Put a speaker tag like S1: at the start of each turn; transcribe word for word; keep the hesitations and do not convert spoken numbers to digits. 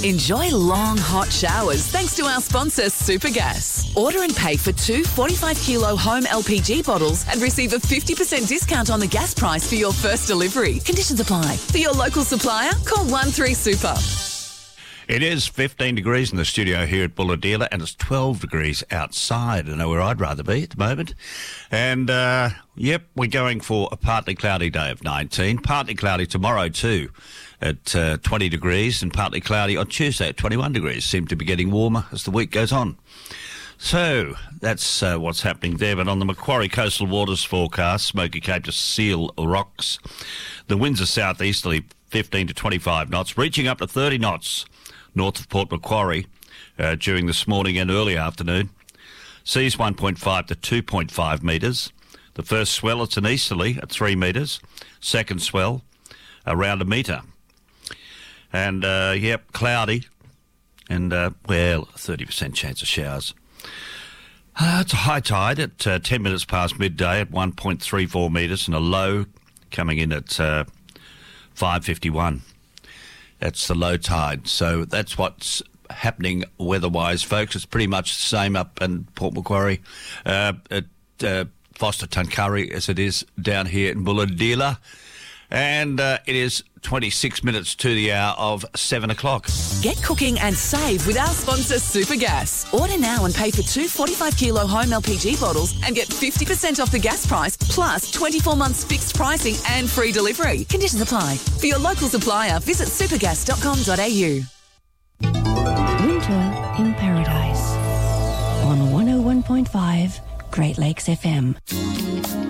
S1: Enjoy long, hot showers thanks to our sponsor, Supergas. Order and pay for two forty-five kilo home L P G bottles and receive a fifty percent discount on the gas price for your first delivery. Conditions apply. For your local supplier, call one three super.
S2: It is fifteen degrees in the studio here at Bulahdelah, and it's twelve degrees outside. I know where I'd rather be at the moment. And, uh, yep, we're going for a partly cloudy day of nineteen. Partly cloudy tomorrow too at uh, twenty degrees, and partly cloudy on Tuesday at twenty-one degrees. Seem to be getting warmer as the week goes on. So that's uh, what's happening there. But on the Macquarie Coastal Waters forecast, Smoky Cape to Seal Rocks, the winds are southeasterly fifteen to twenty-five knots, reaching up to thirty knots north of Port Macquarie uh, during this morning and early afternoon. Seas one point five to two point five metres. The first swell, it's an easterly at three metres. Second swell, around a metre. And, uh, yep, cloudy. And, uh, well, thirty percent chance of showers. Uh, it's a high tide at uh, ten minutes past midday at one point three four metres, and a low coming in at uh, five fifty-one. That's the low tide. So that's what's happening weather-wise, folks. It's pretty much the same up in Port Macquarie, uh, at uh, Foster Tuncurry as it is down here in Bulahdelah. And uh, it is twenty-six minutes to the hour of seven o'clock.
S1: Get cooking and save with our sponsor, Supergas. Order now and pay for two forty-five kilo home L P G bottles and get fifty percent off the gas price, plus twenty-four months fixed pricing and free delivery. Conditions apply. For your local supplier, visit supergas dot com dot a u.
S3: Winter in Paradise on one oh one point five Great Lakes F M.